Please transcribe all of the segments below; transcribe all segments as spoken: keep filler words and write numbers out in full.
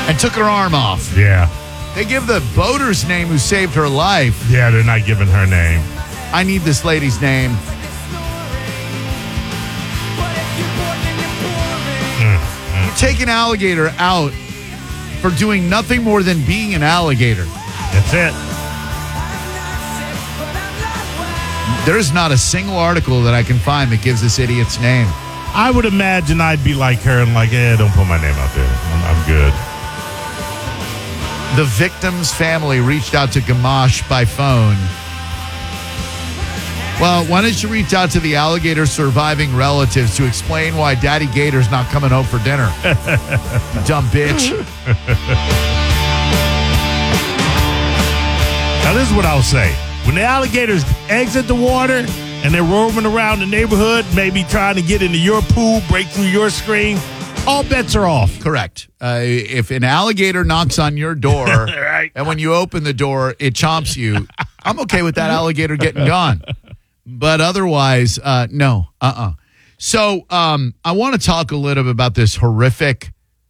and took her arm off. Yeah. They give the boater's name who saved her life. Yeah, they're not giving her name. I need this lady's name. Mm, mm. You take an alligator out for doing nothing more than being an alligator. That's it. There's not a single article that I can find that gives this idiot's name. I would imagine I'd be like her and like, eh, don't put my name out there. I'm, I'm good. The victim's family reached out to Gamache by phone. Well, why don't you reach out to the alligator's surviving relatives to explain why Daddy Gator's not coming home for dinner? You dumb bitch. Now, this is what I'll say. When the alligators exit the water and they're roaming around the neighborhood, maybe trying to get into your pool, break through your screen, all bets are off. Correct. Uh, if an alligator knocks on your door right. and when you open the door, it chomps you, I'm okay with that alligator getting gone. But otherwise, uh, no. Uh-uh. So um, I want to talk a little bit about this horrific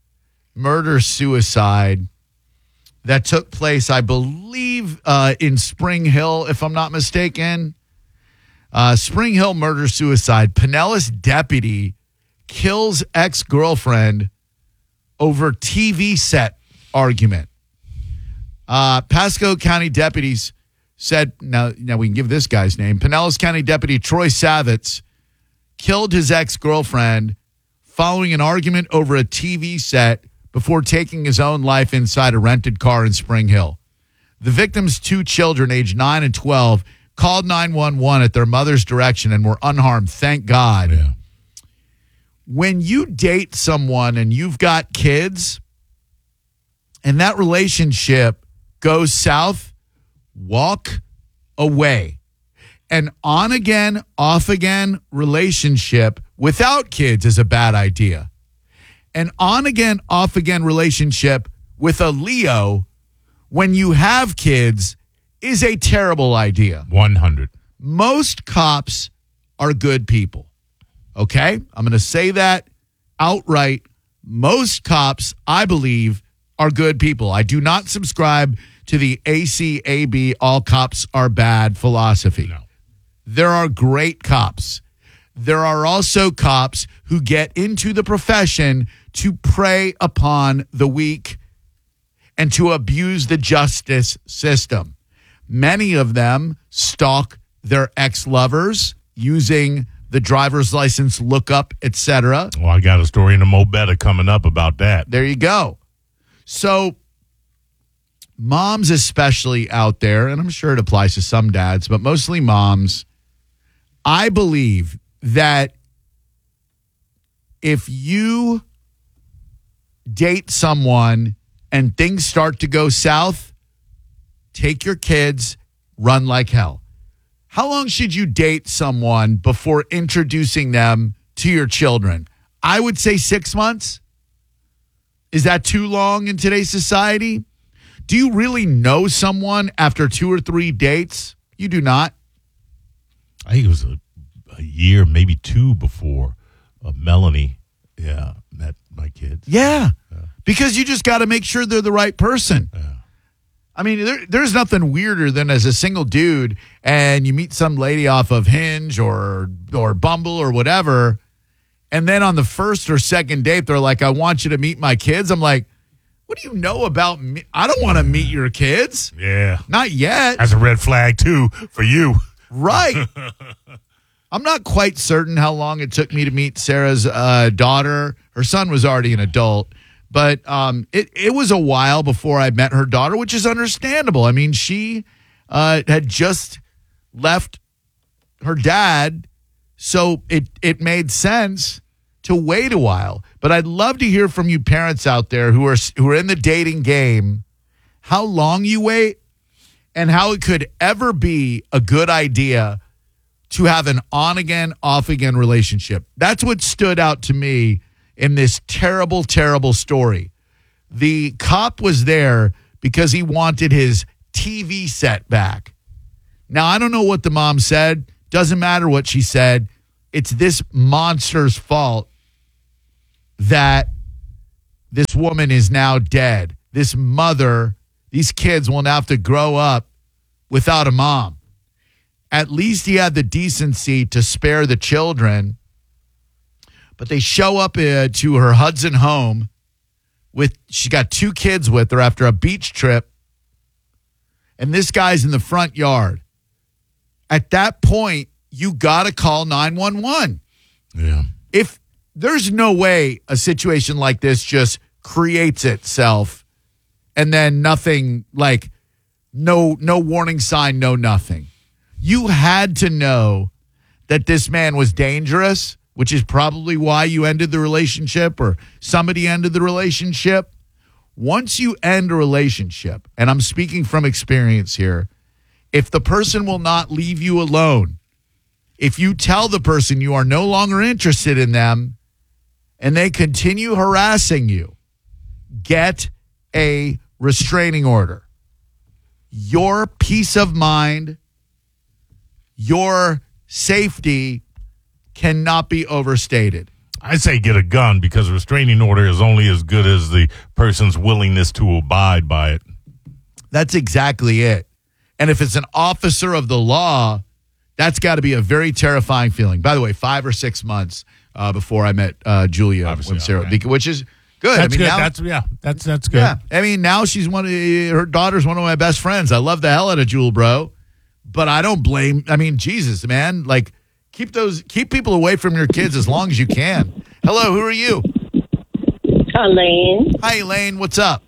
murder-suicide that took place, I believe, uh, in Spring Hill, if I'm not mistaken. Uh, Spring Hill murder-suicide. Pinellas deputy kills ex-girlfriend over T V set argument. Uh, Pasco County deputies said, now, now we can give this guy's name. Pinellas County Deputy Troy Savitz killed his ex-girlfriend following an argument over a T V set before taking his own life inside a rented car in Spring Hill. The victim's two children, aged nine and twelve, called nine one one at their mother's direction and were unharmed, thank God. Yeah. When you date someone and you've got kids and that relationship goes south, walk away. An on-again, off-again relationship without kids is a bad idea. An on-again, off-again relationship with a Leo when you have kids is a terrible idea. one hundred. Most cops are good people. Okay? I'm going to say that outright. Most cops, I believe, are good people. I do not subscribe to the A C A B, all cops are bad philosophy. No. There are great cops. There are also cops who get into the profession to prey upon the weak and to abuse the justice system. Many of them stalk their ex-lovers using the driver's license lookup, et cetera. Well, I got a story in the Mo Better coming up about that. There you go. So moms especially out there, and I'm sure it applies to some dads, but mostly moms, I believe that if you date someone and things start to go south, take your kids, run like hell. How long should you date someone before introducing them to your children? I would say six months. Is that too long in today's society? Do you really know someone after two or three dates? You do not. I think it was a, a year, maybe two before uh, Melanie, yeah, met my kids. Yeah, Yeah. because you just got to make sure they're the right person. Yeah. I mean, there, there's nothing weirder than as a single dude and you meet some lady off of Hinge or or Bumble or whatever, and then on the first or second date, they're like, I want you to meet my kids. I'm like, what do you know about me? I don't want to meet your kids. Yeah. Not yet. That's a red flag, too, for you. Right. I'm not quite certain how long it took me to meet Sarah's uh, daughter. Her son was already an adult, but um, it, it was a while before I met her daughter, which is understandable. I mean, she uh, had just left her dad, so it, it made sense to wait a while. But I'd love to hear from you parents out there who are who are in the dating game, how long you wait and how it could ever be a good idea to have an on-again, off-again relationship. That's what stood out to me in this terrible, terrible story. The cop was there because he wanted his T V set back. Now, I don't know what the mom said. Doesn't matter what she said. It's this monster's fault that this woman is now dead. This mother, these kids will now have to grow up without a mom. At least he had the decency to spare the children. But they show up uh, to her Hudson home with, she got two kids with her after a beach trip. And this guy's in the front yard. At that point, you got to call nine one one. Yeah. If there's no way a situation like this just creates itself and then nothing, like no no warning sign, no nothing. You had to know that this man was dangerous, which is probably why you ended the relationship or somebody ended the relationship. Once you end a relationship, and I'm speaking from experience here, if the person will not leave you alone, if you tell the person you are no longer interested in them and they continue harassing you, get a restraining order. Your peace of mind, your safety cannot be overstated. I say get a gun because a restraining order is only as good as the person's willingness to abide by it. That's exactly it. And if it's an officer of the law, that's got to be a very terrifying feeling. By the way, five or six months uh, before I met uh, Julia Obviously, Winsero, okay. which is good. That's I mean, good. now, That's yeah. That's that's good. yeah. I mean, now she's one of her daughter's one of my best friends. I love the hell out of Jewel, bro. But I don't blame. I mean, Jesus, man, like keep those keep people away from your kids as long as you can. Hello, who are you? Elaine. Hi, Elaine. What's up?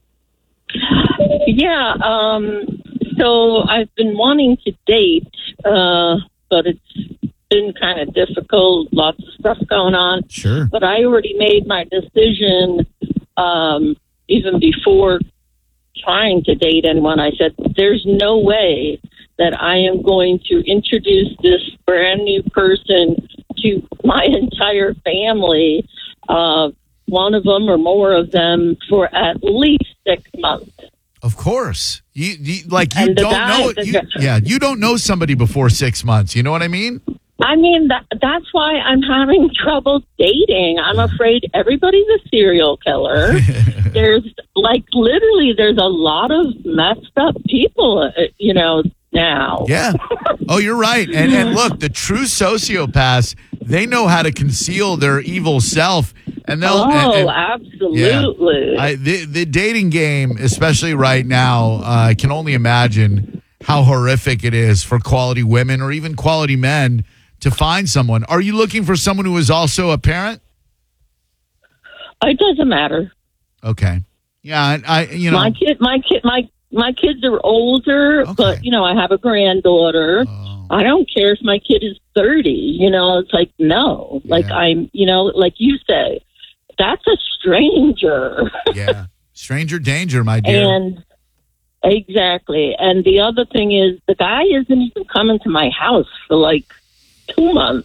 Yeah, um, so I've been wanting to date, uh, but it's been kind of difficult, lots of stuff going on. Sure. But I already made my decision um, even before trying to date anyone. I said, there's no way that I am going to introduce this brand new person to my entire family, uh, one of them or more of them, for at least six months. Of course. You, you like you And the don't guy- know the you, guy- yeah, you don't know somebody before six months. You know what I mean? I mean, that, that's why I'm having trouble dating. I'm afraid everybody's a serial killer. There's, like, literally, there's a lot of messed up people, uh, you know, now. Yeah. Oh, you're right. And and look, the true sociopaths, they know how to conceal their evil self, and they'll. Oh, and- and- absolutely. I, the the dating game, especially right now, uh, I can only imagine how horrific it is for quality women or even quality men to find someone. Are you looking for someone who is also a parent? It doesn't matter. Okay. Yeah, I, I you know. My kid, my kid, my my kids are older, Okay. but you know, I have a granddaughter. Oh. I don't care if my kid is thirty. You know, it's like no, like Yeah. I'm, you know, like you say, that's a stranger. Yeah. Stranger danger, my dear. And exactly. And the other thing is, the guy isn't even coming to my house for like two months.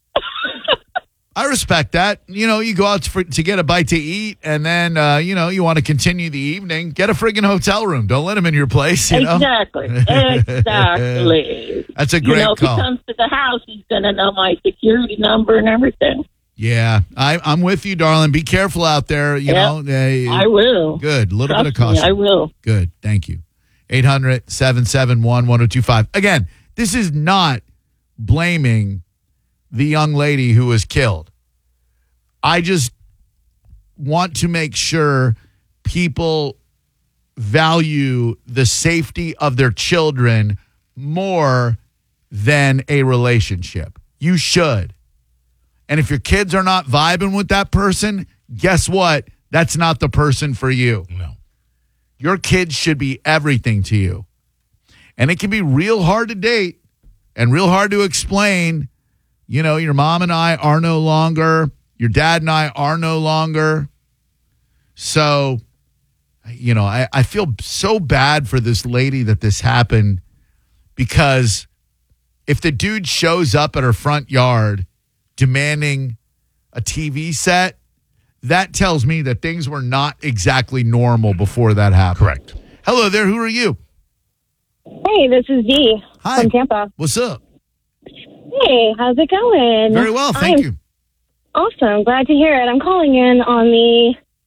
I respect that. You know, you go out for, to get a bite to eat, and then, uh, you know, you want to continue the evening. Get a friggin' hotel room. Don't let him in your place, you know? Exactly. Exactly. That's a great you know, if call. he comes to the house, he's going to know my security number and everything. Yeah, I, I'm with you, darling. Be careful out there. You Yep. know, uh, I will. Good. A little Trust bit of caution. Me, I will. Good. Thank you. eight hundred, seven seven one, one oh two five. Again, this is not blaming the young lady who was killed. I just want to make sure people value the safety of their children more than a relationship. You should. And if your kids are not vibing with that person, guess what? That's not the person for you. No. Your kids should be everything to you. And it can be real hard to date and real hard to explain. You know, your mom and I are no longer, your dad and I are no longer. So, you know, I, I feel so bad for this lady that this happened, because if the dude shows up at her front yard demanding a T V set, that tells me that things were not exactly normal before that happened. Correct. Hello there. Who are you? Hey, this is Dee Hi. from Tampa. What's up? Hey, how's it going? Very well. Thank I'm you. Awesome. Glad to hear it. I'm calling in on the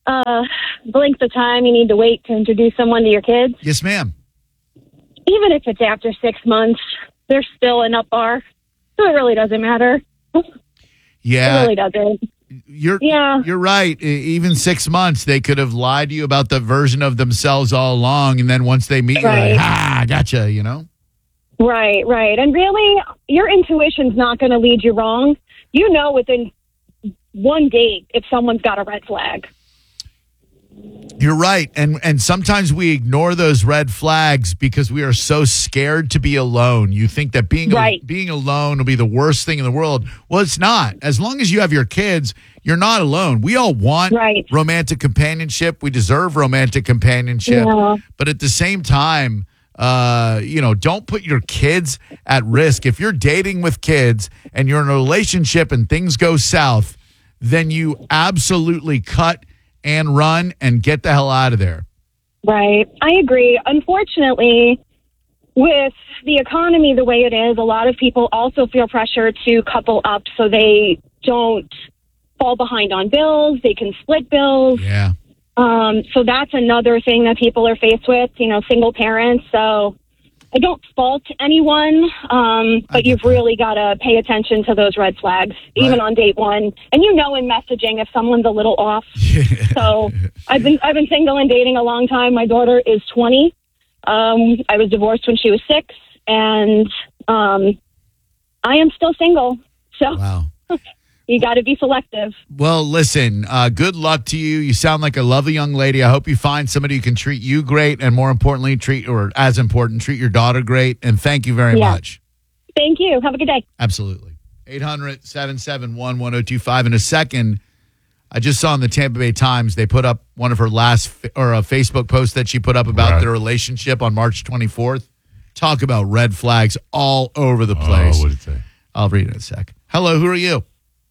uh, the length of time you need to wait to introduce someone to your kids. Yes, ma'am. Even if it's after six months, there's still a nut bar. So it really doesn't matter. Yeah. It really doesn't. You're Yeah. you're right. E- Even six months, they could have lied to you about the version of themselves all along, and then once they meet you, Right. like, ah, gotcha. You know. Right, right. And really, your intuition's not going to lead you wrong. You know within one date if someone's got a red flag. You're right, and and sometimes we ignore those red flags because we are so scared to be alone. You think that being Right. being alone will be the worst thing in the world. Well, it's not. As long as you have your kids, you're not alone. We all want Right. romantic companionship. We deserve romantic companionship, Yeah. but at the same time, uh, you know, don't put your kids at risk. If you're dating with kids and you're in a relationship and things go south, then you absolutely cut and run and get the hell out of there. Right. I agree. Unfortunately, with the economy the way it is, a lot of people also feel pressure to couple up so they don't fall behind on bills. They can split bills. Yeah. Um, so that's another thing that people are faced with, you know, single parents. So I don't fault anyone, um, but get you've that. really got to pay attention to those red flags, even Right. on date one. And you know in messaging if someone's a little off. So I've been I've been single and dating a long time. My daughter is twenty. Um, I was divorced when she was six, and um, I am still single. So Wow. you got to be selective. Well, listen, uh, good luck to you. You sound like a lovely young lady. I hope you find somebody who can treat you great and, more importantly, treat, or as important, treat your daughter great. And thank you very Yeah. much. Thank you. Have a good day. Absolutely. eight hundred, seven seven one, one oh two five. In a second, I just saw in the Tampa Bay Times, they put up one of her last, or a Facebook post that she put up about Right. their relationship on March twenty-fourth. Talk about red flags all over the place. Oh, what did it say? I'll read it in a sec. Hello, who are you?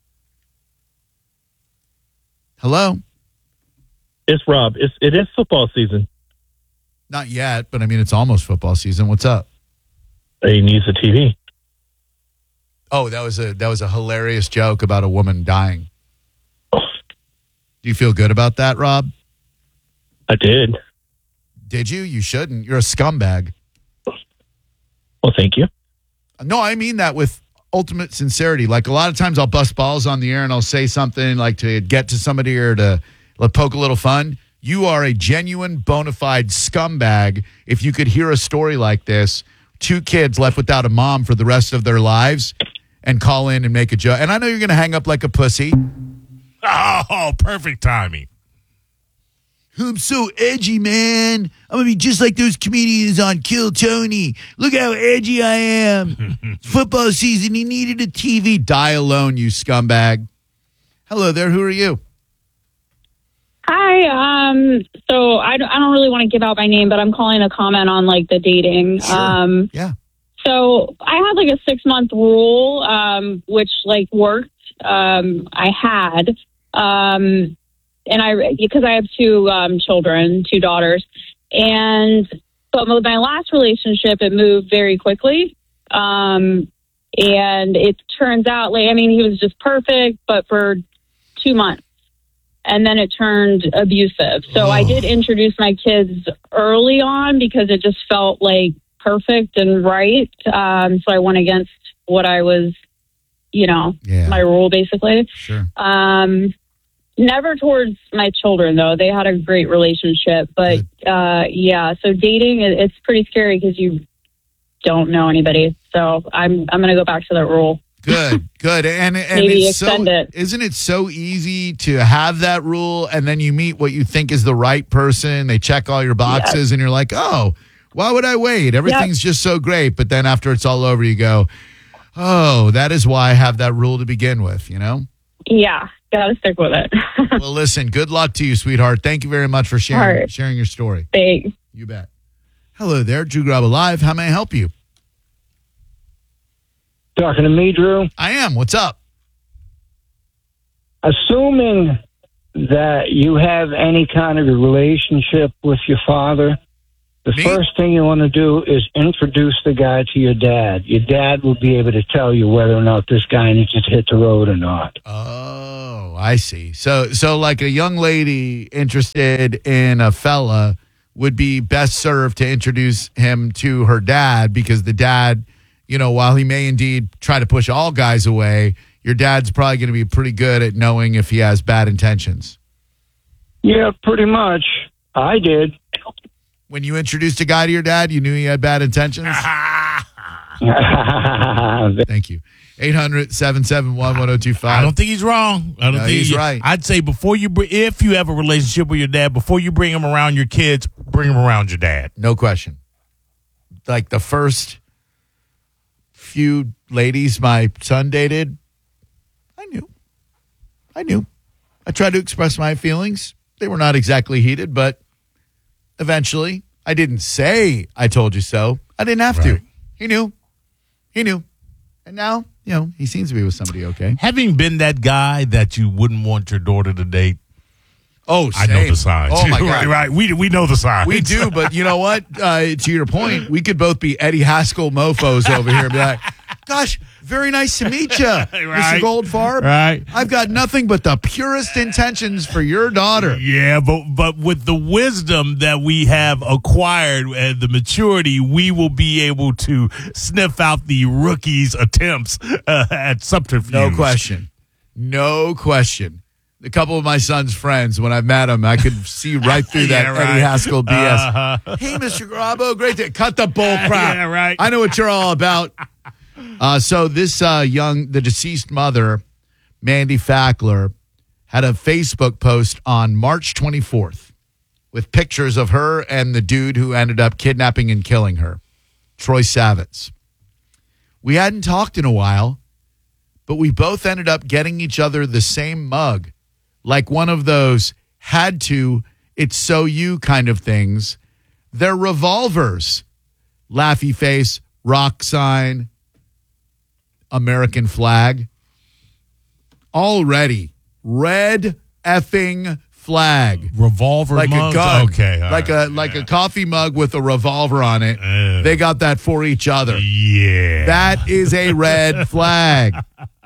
Hello? It's Rob. It's it is football season. Not yet, but I mean, it's almost football season. What's up? He needs a T V. Oh, that was a that was a hilarious joke about a woman dying. Do you feel good about that, Rob? I did. Did you? You shouldn't. You're a scumbag. Well, thank you. No, I mean that with ultimate sincerity. Like, a lot of times I'll bust balls on the air and I'll say something like to get to somebody or to like, poke a little fun. You are a genuine, bona fide scumbag. If you could hear a story like this, two kids left without a mom for the rest of their lives, and call in and make a joke. And I know you're going to hang up like a pussy. Oh, perfect timing. I'm so edgy, man. I'm going to be just like those comedians on Kill Tony. Look how edgy I am. It's football season. He needed a T V. Die alone, you scumbag. Hello there. Who are you? Hi. Um. So I don't, I don't really want to give out my name, but I'm calling a comment on like the dating. Sure. Um. Yeah. So I had like a six month rule, um, which like worked. Um. I had. Um. And I because I have two um, children, two daughters, and but with my last relationship, it moved very quickly. Um. And it turns out, like, I mean, he was just perfect, but for two months. And then it turned abusive. So Oh. I did introduce my kids early on because it just felt like perfect and right. Um, so I went against what I was, you know, Yeah. my rule basically. Sure. Um, never towards my children though. They had a great relationship, but uh, yeah. So dating, it, it's pretty scary because you don't know anybody. So I'm I'm going to go back to that rule. Good, good. And, and Maybe it's extend so, it. Isn't it so easy to have that rule and then you meet what you think is the right person? They check all your boxes and you're like, oh, why would I wait? Everything's just so great. But then after it's all over, you go, oh, that is why I have that rule to begin with, you know? Yeah, gotta stick with it. Well, listen, good luck to you, sweetheart. Thank you very much for sharing, All right. sharing your story. Thanks. You bet. Hello there, Drew Grab Alive. How may I help you? Talking to me, Drew. I am. What's up? Assuming that you have any kind of a relationship with your father, The Me? first thing you want to do is introduce the guy to your dad. Your dad will be able to tell you whether or not this guy needs to hit the road or not. Oh, I see. So, so like a young lady interested in a fella would be best served to introduce him to her dad, because the dad, you know, while he may indeed try to push all guys away, your dad's probably going to be pretty good at knowing if he has bad intentions. Yeah, pretty much. I did. When you introduced a guy to your dad, you knew he had bad intentions? Thank you. eight hundred, seven seven one, one oh two five. I don't think he's wrong. I don't No, think he's he- right. I'd say before you, br- if you have a relationship with your dad, before you bring him around your kids, bring him around your dad. No question. Like the first few ladies my son dated, I knew. I knew. I tried to express my feelings. They were not exactly heated, but eventually I didn't say I told you so. I didn't have to. Right. He knew. He knew. And now, you know, he seems to be with somebody okay. Having been that guy that you wouldn't want your daughter to date, Oh, I know same. the signs. Oh, my God. right, right. We, we know the signs. We do, but you know what? Uh, to your point, we could both be Eddie Haskell mofos over here and be like, gosh, very nice to meet you, Mister Right. Goldfarb. Right. I've got nothing but the purest intentions for your daughter. Yeah, but but with the wisdom that we have acquired and the maturity, we will be able to sniff out the rookie's attempts uh, at subterfuge. No question. No question. A couple of my son's friends, when I met him, I could see right through that Yeah, right. Eddie Haskell B S. Uh-huh. Hey, Mister Grabo, great to cut the bull crap. Yeah, right. I know what you're all about. Uh, so this uh, young, the deceased mother, Mandy Fackler, had a Facebook post on March twenty-fourth with pictures of her and the dude who ended up kidnapping and killing her, Troy Savitz. We hadn't talked in a while, but we both ended up getting each other the same mug, like one of those had to, it's so you kind of things. They're revolvers. Laughy face, rock sign, American flag. Already, red effing flag. Revolver Like mugs? a gun. Okay. all like right. a like a coffee mug with a revolver on it. Uh. They got that for each other. Yeah. That is a red flag.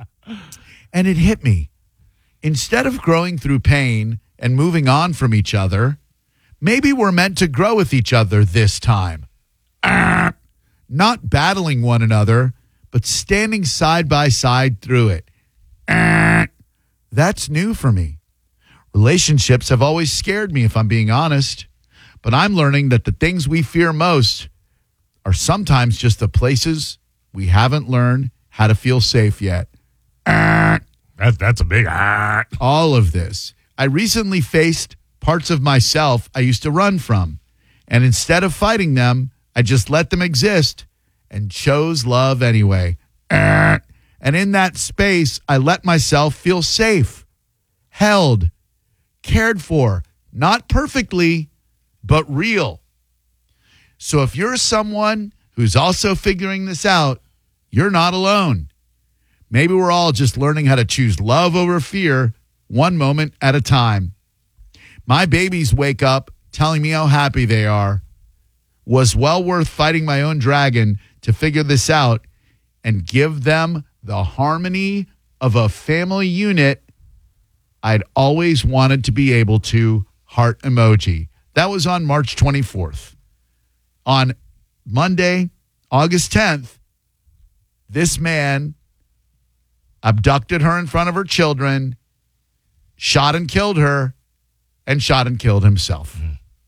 And it hit me. Instead of growing through pain and moving on from each other, maybe we're meant to grow with each other this time. Ah. Not battling one another, but standing side by side through it. Ah. That's new for me. Relationships have always scared me, if I'm being honest. But I'm learning that the things we fear most are sometimes just the places we haven't learned how to feel safe yet. Ah. That, that's a big ah. All of this. I recently faced parts of myself I used to run from. And instead of fighting them, I just let them exist and chose love anyway. Ah. And in that space, I let myself feel safe, held, cared for, not perfectly, but real. So if you're someone who's also figuring this out, you're not alone. Maybe we're all just learning how to choose love over fear, one moment at a time. My babies wake up telling me how happy they are. Was well worth fighting my own dragon to figure this out and give them the harmony of a family unit I'd always wanted to be able to. Heart emoji. That was on March twenty-fourth. On Monday, August tenth, this man abducted her in front of her children, shot and killed her, and shot and killed himself.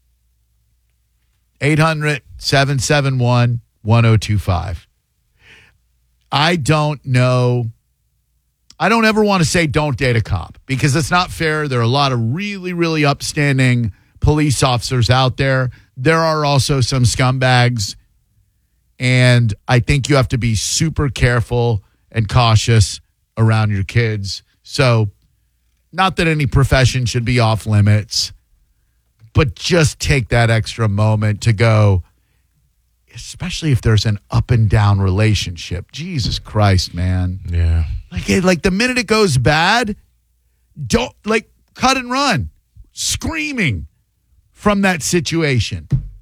eight hundred, seven seven one, one oh two five. I don't know. I don't ever want to say don't date a cop because it's not fair. There are a lot of really, really upstanding police officers out there. There are also some scumbags. And I think you have to be super careful and cautious around your kids. So, not that any profession should be off limits, but just take that extra moment to go, especially if there's an up and down relationship. Jesus Christ, man. Yeah. Like, like the minute it goes bad, don't, like, cut and run, screaming from that situation. All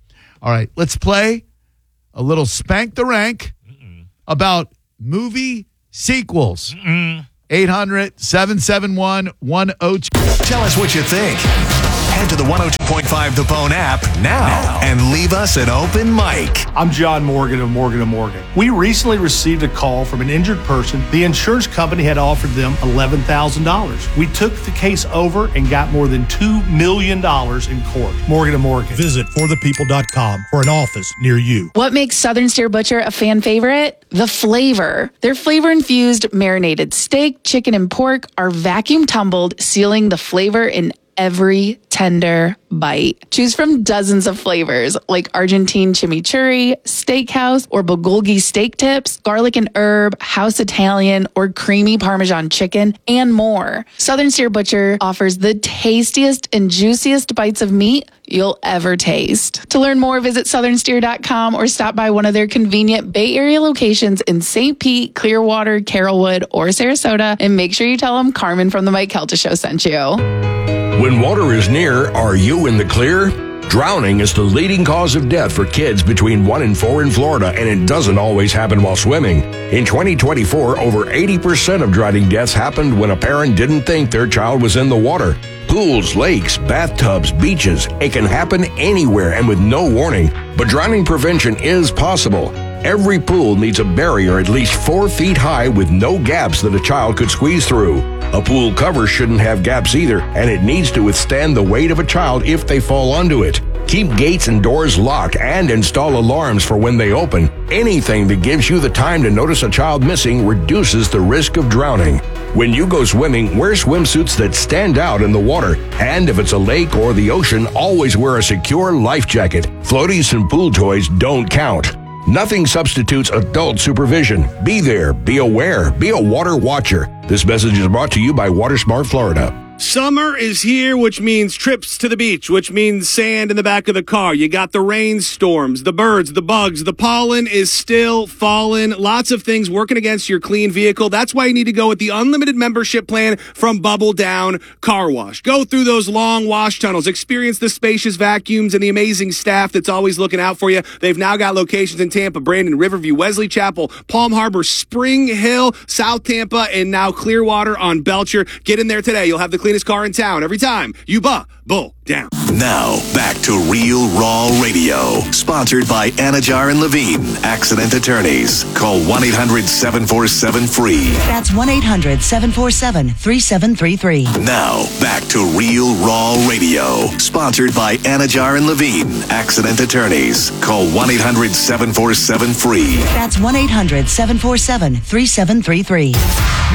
All right, let's play a little Spank the Rank Mm-mm. about movie sequels. Mm-mm. eight hundred, seven seven one, one oh two. Tell us what you think. Head to the one oh two point five The Bone app now and leave us an open mic. I'm John Morgan of Morgan and Morgan. We recently received a call from an injured person. The insurance company had offered them eleven thousand dollars. We took the case over and got more than two million dollars in court. Morgan and Morgan. Visit for the people dot com for an office near you. What makes Southern Steer Butcher a fan favorite? The flavor. Their flavor-infused marinated steak, chicken, and pork are vacuum tumbled, sealing the flavor in every tender bite. Choose from dozens of flavors like Argentine chimichurri, steakhouse, or bulgogi steak tips, garlic and herb, house Italian, or creamy Parmesan chicken, and more. Southern Steer Butcher offers the tastiest and juiciest bites of meat you'll ever taste. To learn more, visit southern steer dot com or stop by one of their convenient Bay Area locations in Saint Pete, Clearwater, Carrollwood, or Sarasota, and make sure you tell them Carmen from the Mike Kelta Show sent you. When water is near, are you in the clear? Drowning is the leading cause of death for kids between one and four in Florida, and it doesn't always happen while swimming. In twenty twenty-four, over eighty percent of drowning deaths happened when a parent didn't think their child was in the water. Pools, lakes, bathtubs, beaches, it can happen anywhere and with no warning. But drowning prevention is possible. Every pool needs a barrier at least four feet high with no gaps that a child could squeeze through. A pool cover shouldn't have gaps either, and it needs to withstand the weight of a child if they fall onto it. Keep gates and doors locked and install alarms for when they open. Anything that gives you the time to notice a child missing reduces the risk of drowning. When you go swimming, wear swimsuits that stand out in the water. And if it's a lake or the ocean, always wear a secure life jacket. Floaties and pool toys don't count. Nothing substitutes adult supervision. Be there, be aware, be a water watcher. This message is brought to you by WaterSmart Florida. Summer is here, which means trips to the beach, which means sand in the back of the car. You got the rainstorms, the birds, the bugs, the pollen is still falling. Lots of things working against your clean vehicle. That's why you need to go with the unlimited membership plan from Bubble Down Car Wash. Go through those long wash tunnels, experience the spacious vacuums and the amazing staff that's always looking out for you. They've now got locations in Tampa, Brandon, Riverview, Wesley Chapel, Palm Harbor, Spring Hill, South Tampa, and now Clearwater on Belcher. Get in there today. You'll have the cleanest car in town every time you Bubble Down. Now, back to Real Raw Radio. Sponsored by Anajar and Levine, Accident Attorneys. Call one eight hundred seven four seven free. That's one eight hundred seven four seven three seven three three. Now, back to Real Raw Radio. Sponsored by Anajar and Levine, Accident Attorneys. Call one eight hundred seven four seven free. That's one eight hundred seven four seven three seven three three.